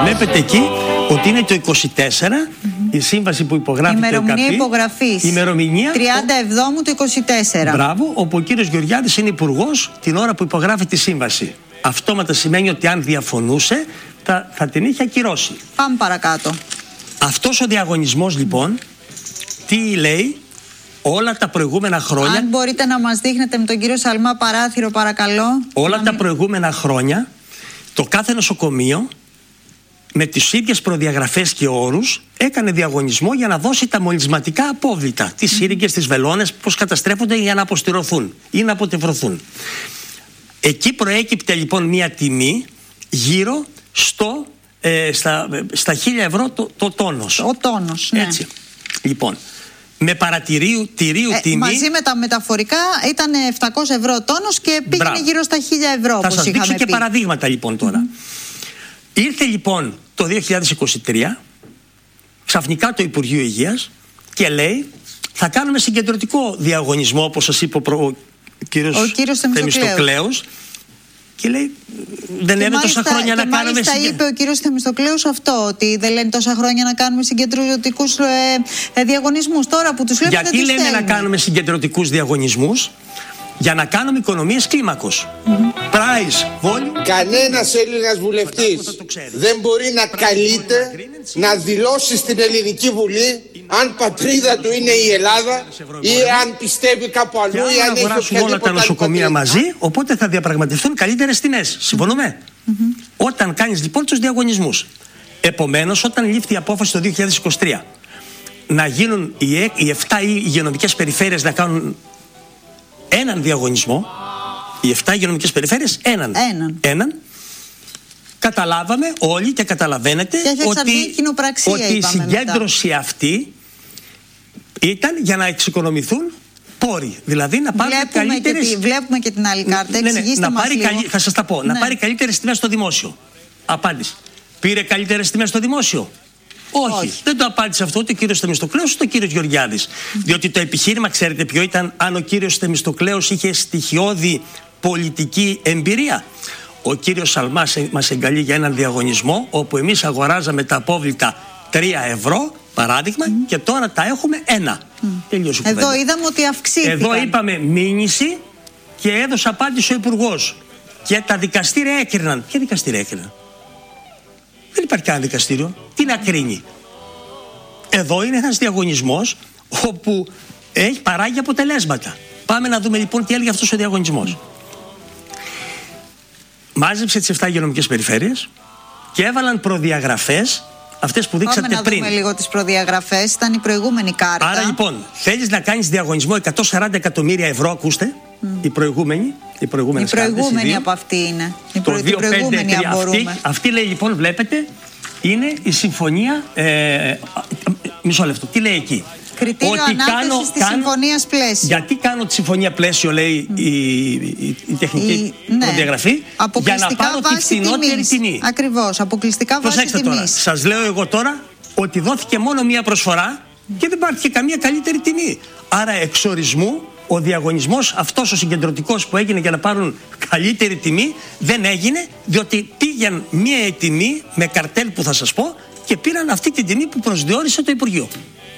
Βλέπετε εκεί ότι είναι το 24 η σύμβαση που υπογράφει το ΕΚΑΠΗ. Ημερομηνία υπογραφής. Ημερομηνία 37 του 24. Μπράβο, όπου ο κύριος Γεωργιάδης είναι υπουργός την ώρα που υπογράφει τη σύμβαση. Αυτόματα σημαίνει ότι αν διαφωνούσε θα την είχε ακυρώσει. Πάμε παρακάτω. Αυτός ο διαγωνισμός λοιπόν τι λέει? Όλα τα προηγούμενα χρόνια. Αν μπορείτε να μας δείχνετε με τον κύριο Σαλμά παράθυρο, παρακαλώ. Όλα τα προηγούμενα χρόνια το κάθε νοσοκομείο με τις ίδιες προδιαγραφές και όρους έκανε διαγωνισμό για να δώσει τα μολυσματικά απόβλητα, τις σύριγγες, τις βελόνες, πώς καταστρέφονται για να αποστηρωθούν ή να αποτευρωθούν. Εκεί προέκυπτε λοιπόν μια τιμή γύρω στα 1.000 ευρώ το τόνος. Ο τόνος, ναι. Έτσι. Λοιπόν, με παρατηρίου τιμή. Μαζί με τα μεταφορικά ήταν 700 ευρώ τόνος και πήγαινε γύρω στα 1.000 ευρώ. Θα σας δείξω και παραδείγματα λοιπόν τώρα. Ήρθε λοιπόν το 2023 ξαφνικά το Υπουργείο Υγείας και λέει θα κάνουμε συγκεντρωτικό διαγωνισμό, όπως σας είπε ο κύριος Θεμιστοκλέους, και λέει δεν είναι τόσα χρόνια να κάνουμε συγκεντρωτικούς. Μάλιστα είπε ο κύριος Θεμιστοκλέους αυτό, ότι δεν λένε τόσα χρόνια να κάνουμε συγκεντρωτικούς διαγωνισμούς. Τώρα που τους λέμε γιατί λένε να κάνουμε συγκεντρωτικούς διαγωνισμούς? Για να κάνουμε οικονομίες κλίμακος. Price, volume. Κανένας Έλληνας βουλευτής δεν μπορεί να καλείται να δηλώσει στην Ελληνική Βουλή αν πατρίδα του είναι η Ελλάδα ή αν πιστεύει κάπου αλλού ή αν έχει οποιαδήποτε όλα τα νοσοκομεία μαζί, οπότε θα διαπραγματευτούν καλύτερες τιμές. Συμφωνούμε? Όταν κάνεις λοιπόν τους διαγωνισμούς. Επομένως, όταν λήφθη η απόφαση το 2023 να γίνουν οι 7 υγειονομικές περιφέρειες να κάνουν έναν διαγωνισμό, οι 7 υγειονομικές περιφέρειες έναν. Καταλάβαμε όλοι και καταλαβαίνετε ότι η συγκέντρωση αυτή ήταν για να εξοικονομηθούν πόροι. Δηλαδή να πάρουν καλύτερες. Βλέπουμε και την άλλη κάρτα. Εξηγήστε μας λίγο. Θα σας τα πω. Να πάρει καλύτερες τιμές στο δημόσιο. Απάντηση. Πήρε καλύτερες τιμές στο δημόσιο? Όχι. Δεν το απάντησε αυτό ούτε ο κύριος Θεμιστοκλέους ούτε ο κύριος Γεωργιάδης. Διότι το επιχείρημα, ξέρετε ποιο ήταν? Αν ο κύριος Θεμιστοκλέους είχε στοιχειώδη πολιτική εμπειρία. Ο κύριος Σαλμάς μας εγκαλεί για έναν διαγωνισμό όπου εμείς αγοράζαμε τα απόβλητα 3 ευρώ παράδειγμα και τώρα τα έχουμε 1. Τελείωσε η κουβέντα. Εδώ είδαμε ότι αυξήθηκαν. Εδώ είπαμε μήνυση και έδωσε απάντηση ο Υπουργός. Και τα δικαστήρια έκριναν. Ποια δικαστήρια έκριναν? Δεν υπάρχει κανένα δικαστήριο. Τι να κρίνει? Εδώ είναι ένας διαγωνισμός όπου έχει παράγει αποτελέσματα. Πάμε να δούμε λοιπόν τι έλεγε αυτός ο διαγωνισμός. Μάζεψε τις 7 υγειονομικές περιφέρειες και έβαλαν προδιαγραφές, αυτές που δείξατε πριν. Πάμε να δούμε λίγο τις προδιαγραφές. Ήταν η προηγούμενη κάρτα. Άρα λοιπόν, θέλεις να κάνεις διαγωνισμό 140 εκατομμύρια ευρώ, ακούστε. Η προηγούμενη από αυτή είναι. Η προηγούμενη αν μπορούμε. Αυτή λέει λοιπόν, βλέπετε, είναι η συμφωνία. Μισό λεπτό, τι λέει εκεί? Κριτήριο ανάθεσης της συμφωνίας πλαίσιο. Γιατί κάνω τη συμφωνία πλαίσιο, λέει η τεχνική προδιαγραφή? Για να πάρω τη φθηνότερη τιμή. Ακριβώς, αποκλειστικά βάση τιμής. Τώρα, σας λέω εγώ τώρα ότι δόθηκε μόνο μία προσφορά και δεν υπάρχει καμία καλύτερη τιμή. Άρα εξορισμού ο διαγωνισμός αυτός ο συγκεντρωτικός που έγινε για να πάρουν καλύτερη τιμή δεν έγινε, διότι πήγαν μία τιμή με καρτέλ που θα σας πω και πήραν αυτή την τιμή που προσδιορίσε το Υπουργείο.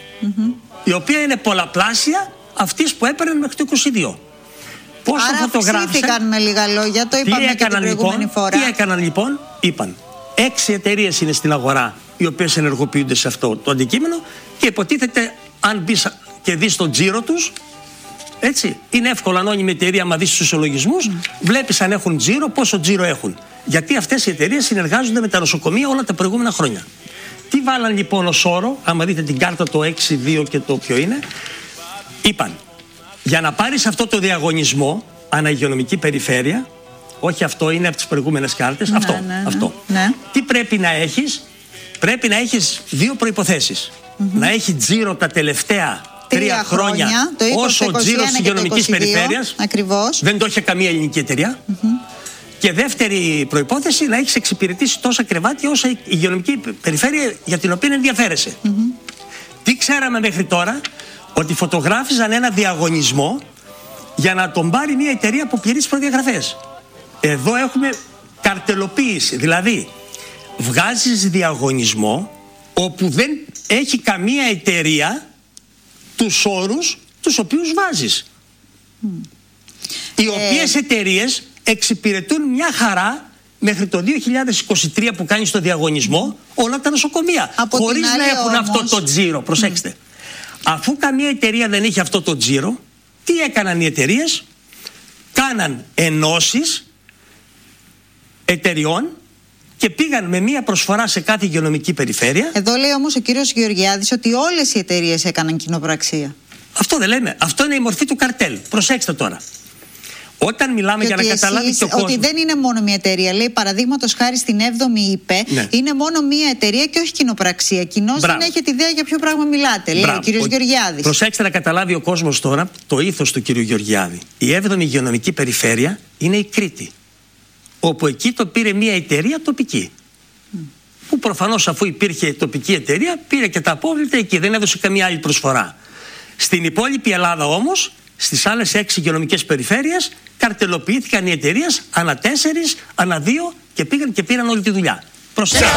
Η οποία είναι πολλαπλάσια αυτής που έπαιρναν μέχρι το 22. Πόσο άρα αυξήθηκαν με λίγα λόγια, το είπαμε και την προηγούμενη φορά. Τι έκαναν λοιπόν? Είπαν 6 εταιρείες είναι στην αγορά οι οποίες ενεργοποιούνται σε αυτό το αντικείμενο και υποτίθεται αν μπεις και δεις τον τζίρο τους, έτσι, είναι εύκολο ανώνυμη εταιρεία, άμα δεις τους ισολογισμούς, βλέπεις αν έχουν τζίρο, πόσο τζίρο έχουν. Γιατί αυτές οι εταιρείες συνεργάζονται με τα νοσοκομεία όλα τα προηγούμενα χρόνια. Τι βάλαν λοιπόν ως όρο, άμα δείτε την κάρτα το 6-2 και το ποιο είναι, είπαν για να πάρεις αυτό το διαγωνισμό αναυγειονομική περιφέρεια, όχι αυτό είναι από τις προηγούμενες κάρτες, αυτό. Τι πρέπει να έχεις? Πρέπει να έχεις 2 προϋποθέσεις. Να έχει τζίρο τα τελευταία 3 χρόνια όσο ο τζίρος της υγειονομικής περιφέρειας. Ακριβώς. Δεν το είχε καμία ελληνική εταιρεία. Και δεύτερη προϋπόθεση, να έχεις εξυπηρετήσει τόσα κρεβάτια όσα η υγειονομική περιφέρεια για την οποία ενδιαφέρεσαι. Τι ξέραμε μέχρι τώρα? Ότι φωτογράφιζαν ένα διαγωνισμό για να τον πάρει μια εταιρεία που πληρεί τις προδιαγραφές. Εδώ έχουμε καρτελοποίηση. Δηλαδή, βγάζεις διαγωνισμό όπου δεν έχει καμία εταιρεία τους όρους τους οποίους βάζεις. Οι οποίες εταιρείες εξυπηρετούν μια χαρά μέχρι το 2023 που κάνεις το διαγωνισμό όλα τα νοσοκομεία. Χωρίς να έχουν αυτό το τζίρο. Προσέξτε. Αφού καμία εταιρεία δεν είχε αυτό το τζίρο, τι έκαναν οι εταιρείες? Κάναν ενώσεις εταιριών και πήγαν με μία προσφορά σε κάθε υγειονομική περιφέρεια. Εδώ λέει όμως ο κύριος Γεωργιάδης ότι όλες οι εταιρείες έκαναν κοινοπραξία. Αυτό δεν λέμε. Αυτό είναι η μορφή του καρτέλ. Προσέξτε τώρα. Όταν μιλάμε για να καταλάβει και ο κόσμος. Ότι δεν είναι μόνο μία εταιρεία. Λέει παραδείγματος χάρη στην 7η ΥΠΕ, είναι μόνο μία εταιρεία και όχι κοινοπραξία. Κοινώς δεν έχετε ιδέα για ποιο πράγμα μιλάτε, λέει ο κύριος Γεωργιάδης. Προσέξτε να καταλάβει ο κόσμος τώρα το ήθος του κύριου Γεωργιάδη. Η 7η υγειονομική περιφέρεια είναι η Κρήτη. Όπου εκεί το πήρε μία εταιρεία τοπική. Που προφανώς αφού υπήρχε τοπική εταιρεία, πήρε και τα απόβλητα εκεί. Δεν έδωσε καμία άλλη προσφορά. Στην υπόλοιπη Ελλάδα όμως, στις άλλες 6 υγειονομικές περιφέρειες, καρτελοποιήθηκαν οι εταιρείες ανά 4, ανά 2 και πήγαν και πήραν όλη τη δουλειά. Προσέξτε.